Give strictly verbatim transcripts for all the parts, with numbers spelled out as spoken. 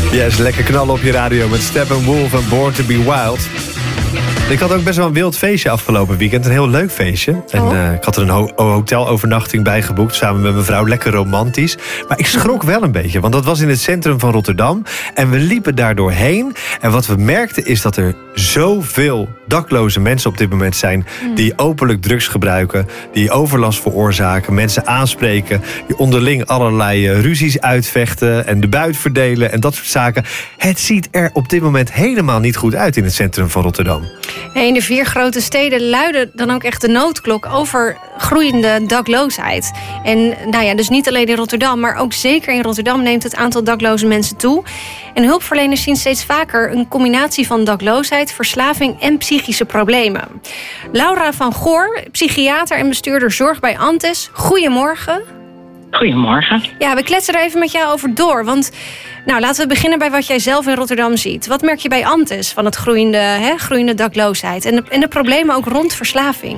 Yes, lekker knallen op je radio met Steppenwolf en Born to be Wild. Ik had ook best wel een wild feestje afgelopen weekend. Een heel leuk feestje. En oh. uh, ik had er een ho- hotelovernachting bij geboekt. Samen met mijn vrouw. Lekker romantisch. Maar ik schrok wel een beetje. Want dat was in het centrum van Rotterdam. En we liepen daar doorheen. En wat we merkten is dat er zoveel dakloze mensen op dit moment zijn. Mm. Die openlijk drugs gebruiken. Die overlast veroorzaken. Mensen aanspreken. Die onderling allerlei uh, ruzies uitvechten. En de buit verdelen. En dat soort zaken. Het ziet er op dit moment helemaal niet goed uit in het centrum van Rotterdam. In de vier grote steden luidde dan ook echt de noodklok over groeiende dakloosheid. En nou ja, dus niet alleen in Rotterdam, maar ook zeker in Rotterdam neemt het aantal dakloze mensen toe. En hulpverleners zien steeds vaker een combinatie van dakloosheid, verslaving en psychische problemen. Laura van Goor, psychiater en bestuurder zorg bij Antes. Goedemorgen. Goedemorgen. Ja, we kletsen er even met jou over door. Want nou, laten we beginnen bij wat jij zelf in Rotterdam ziet. Wat merk je bij Antes van het groeiende, hè, groeiende dakloosheid? En de, en de problemen ook rond verslaving?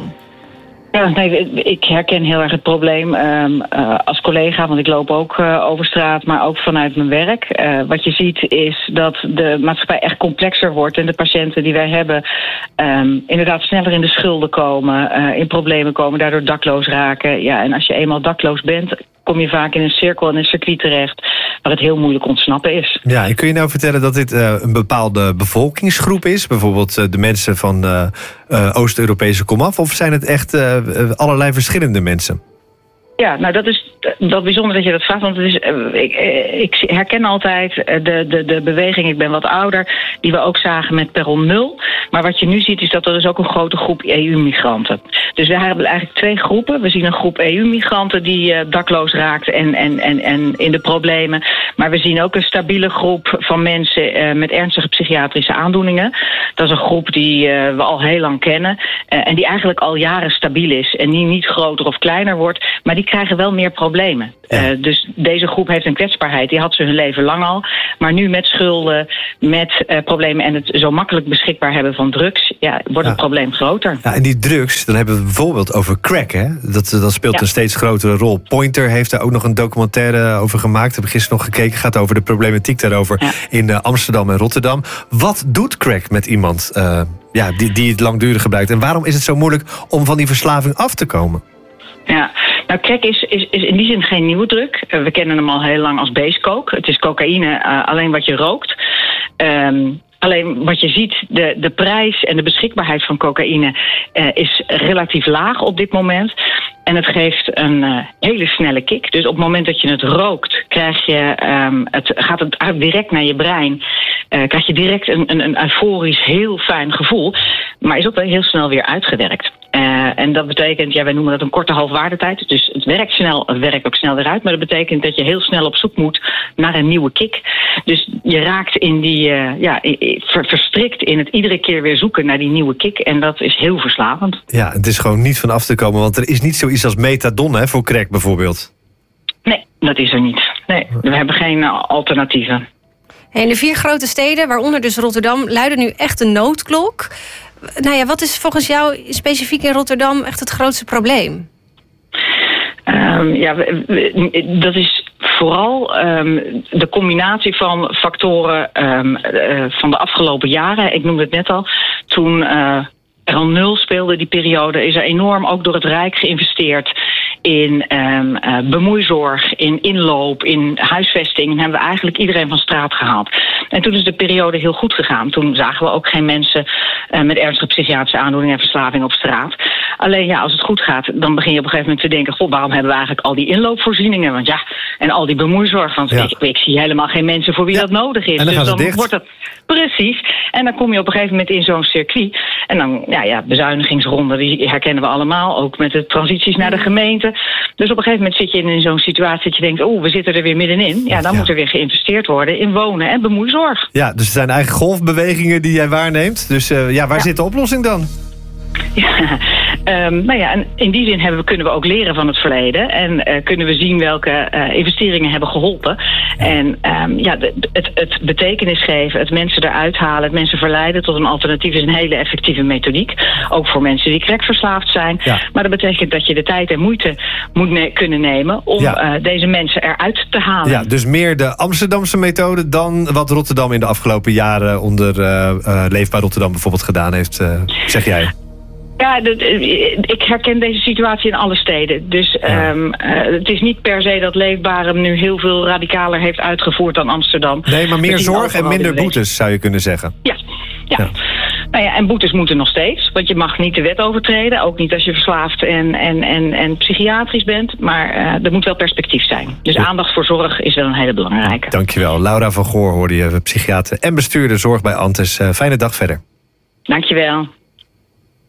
Ja, nee, ik herken heel erg het probleem um, uh, als collega, want ik loop ook uh, over straat, maar ook vanuit mijn werk. Uh, wat je ziet is dat de maatschappij echt complexer wordt en de patiënten die wij hebben um, inderdaad sneller in de schulden komen, uh, in problemen komen, daardoor dakloos raken. Ja, en als je eenmaal dakloos bent, kom je vaak in een cirkel en een circuit terecht waar het heel moeilijk ontsnappen is. Ja, en kun je nou vertellen dat dit uh, een bepaalde bevolkingsgroep is? Bijvoorbeeld uh, de mensen van uh, uh, Oost-Europese komaf? Of zijn het echt uh, allerlei verschillende mensen? Ja, nou dat is dat bijzonder dat je dat vraagt. Want het is, ik, ik herken altijd de, de, de beweging, ik ben wat ouder, die we ook zagen met Perron Nul. Maar wat je nu ziet is dat er is ook een grote groep E U-migranten. Dus we hebben eigenlijk twee groepen. We zien een groep E U-migranten die uh, dakloos raakt en, en, en, en in de problemen. Maar we zien ook een stabiele groep van mensen uh, met ernstige psychiatrische aandoeningen. Dat is een groep die uh, we al heel lang kennen. Uh, en die eigenlijk al jaren stabiel is. En die niet groter of kleiner wordt. Maar die krijgen wel meer problemen. Ja. Uh, dus deze groep heeft een kwetsbaarheid. Die had ze hun leven lang al. Maar nu met schulden, met uh, problemen en het zo makkelijk beschikbaar hebben van drugs, ja, wordt ja. het probleem groter. Ja, en die drugs, dan hebben we bijvoorbeeld over crack. Hè? Dat, dat speelt ja. een steeds grotere rol. Pointer heeft daar ook nog een documentaire over gemaakt. Heb ik gisteren nog gekeken. Gaat over de problematiek daarover ja. in uh, Amsterdam en Rotterdam. Wat doet crack met iemand uh, ja, die, die het langdurig gebruikt? En waarom is het zo moeilijk om van die verslaving af te komen? Ja, nou crack is, is, is in die zin geen nieuwe drug. Uh, we kennen hem al heel lang als beestkook. Het is cocaïne, uh, alleen wat je rookt. Um, Alleen wat je ziet, de, de prijs en de beschikbaarheid van cocaïne uh, is relatief laag op dit moment. En het geeft een uh, hele snelle kick. Dus op het moment dat je het rookt, krijg je, um, het, gaat het direct naar je brein. Uh, krijg je direct een, een, een euforisch, heel fijn gevoel. Maar is ook wel heel snel weer uitgewerkt. Uh, en dat betekent, ja, wij noemen dat een korte halfwaardetijd. Dus het werkt snel, het werkt ook snel weer uit. Maar dat betekent dat je heel snel op zoek moet naar een nieuwe kick. Dus je raakt in die, uh, ja, ver, verstrikt in het iedere keer weer zoeken naar die nieuwe kick. En dat is heel verslavend. Ja, het is gewoon niet van af te komen. Want er is niet zoiets als methadon, hè, voor crack bijvoorbeeld. Nee, dat is er niet. Nee, we hebben geen uh, alternatieven. In de vier grote steden, waaronder dus Rotterdam, luidt nu echt een noodklok. Nou ja, wat is volgens jou specifiek in Rotterdam echt het grootste probleem? Um, ja, we, we, dat is vooral um, de combinatie van factoren um, uh, van de afgelopen jaren. Ik noemde het net al. Toen uh, er al nul speelde die periode, is er enorm ook door het Rijk geïnvesteerd in um, uh, bemoeizorg, in inloop, in huisvesting. En hebben we eigenlijk iedereen van straat gehaald. En toen is de periode heel goed gegaan. Toen zagen we ook geen mensen uh, met ernstige psychiatrische aandoeningen en verslaving op straat. Alleen ja, als het goed gaat, dan begin je op een gegeven moment te denken, goh, waarom hebben we eigenlijk al die inloopvoorzieningen? Want ja, en al die bemoeizorg. Want ja. ik, ik zie helemaal geen mensen voor wie ja. dat nodig is. En dan dus dan dan wordt het precies. En dan kom je op een gegeven moment in zo'n circuit. En dan, ja, ja, bezuinigingsronden, die herkennen we allemaal. Ook met de transities naar de gemeente. Dus op een gegeven moment zit je in zo'n situatie dat je denkt, oh, we zitten er weer middenin. Ja, dan ja. moet er weer geïnvesteerd worden in wonen en bemoeizorg. Ja, dus het zijn eigen golfbewegingen die jij waarneemt. Dus uh, ja, waar ja. zit de oplossing dan? Ja, Um, nou ja, en in die zin hebben we, kunnen we ook leren van het verleden. En uh, kunnen we zien welke uh, investeringen hebben geholpen. Ja. En um, ja, het, het betekenis geven, het mensen eruit halen, het mensen verleiden tot een alternatief is een hele effectieve methodiek. Ook voor mensen die crackverslaafd zijn. Ja. Maar dat betekent dat je de tijd en moeite moet ne- kunnen nemen om ja. uh, deze mensen eruit te halen. Ja, dus meer de Amsterdamse methode dan wat Rotterdam in de afgelopen jaren onder uh, uh, Leefbaar Rotterdam bijvoorbeeld gedaan heeft, uh, zeg jij? Ja, dat, ik herken deze situatie in alle steden. Dus ja. um, uh, het is niet per se dat Leefbaar hem nu heel veel radicaler heeft uitgevoerd dan Amsterdam. Nee, maar meer zorg en minder boetes, zou je kunnen zeggen. Ja, ja. ja. Nou ja, en boetes moeten nog steeds. Want je mag niet de wet overtreden. Ook niet als je verslaafd en, en, en, en psychiatrisch bent. Maar uh, er moet wel perspectief zijn. Dus ja. aandacht voor zorg is wel een hele belangrijke. Dankjewel. Laura van Goor hoorde je, psychiater en bestuurder zorg bij Antes. Uh, fijne dag verder. Dankjewel.